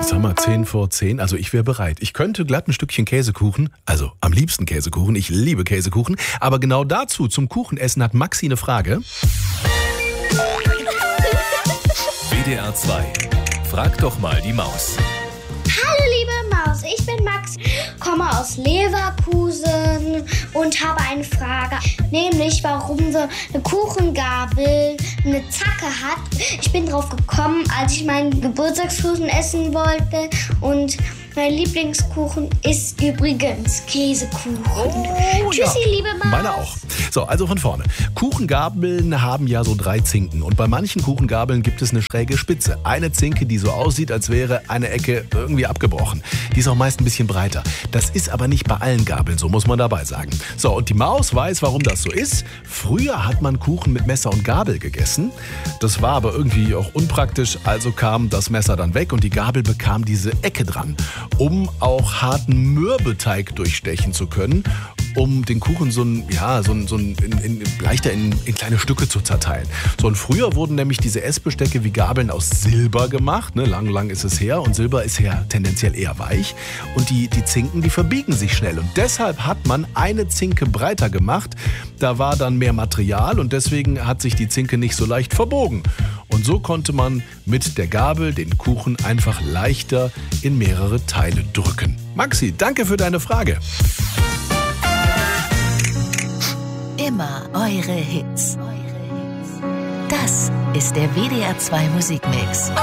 Sag mal, 10 vor 10, also ich wäre bereit. Ich könnte glatt ein Stückchen Käsekuchen, also am liebsten Käsekuchen, ich liebe Käsekuchen, aber genau dazu, zum Kuchenessen, hat Maxi eine Frage. WDR 2, frag doch mal die Maus. Hallo liebe Maus, ich bin Max, komme aus Leverkusen und habe eine Frage, nämlich warum so eine Kuchengabel eine Zacke hat. Ich bin drauf gekommen, als ich meinen Geburtstagskuchen essen wollte, und mein Lieblingskuchen ist übrigens Käsekuchen. Tschüssi, ja. liebe Maus. Meine auch. So, also von vorne. Kuchengabeln haben ja so 3 Zinken und bei manchen Kuchengabeln gibt es eine schräge Spitze. Eine Zinke, die so aussieht, als wäre eine Ecke irgendwie abgebrochen. Die ist auch meist ein bisschen breiter. Das ist aber nicht bei allen Gabeln so, muss man dabei sagen. So, und die Maus weiß, warum das so ist. Früher hat man Kuchen mit Messer und Gabel gegessen. Das war aber irgendwie auch unpraktisch, also kam das Messer dann weg und die Gabel bekam diese Ecke dran, um auch harten Mürbeteig durchstechen zu können, um den Kuchen leichter in kleine Stücke zu zerteilen. So, und früher wurden nämlich diese Essbestecke wie Gabeln aus Silber gemacht. Ne? Lang ist es her, und Silber ist ja tendenziell eher weich. Und die Zinken, die verbiegen sich schnell. Und deshalb hat man eine Zinke breiter gemacht. Da war dann mehr Material und deswegen hat sich die Zinke nicht so leicht verbogen. Und so konnte man mit der Gabel den Kuchen einfach leichter in mehrere Teile drücken. Maxi, danke für deine Frage. Immer eure Hits. Das ist der WDR 2 Musikmix.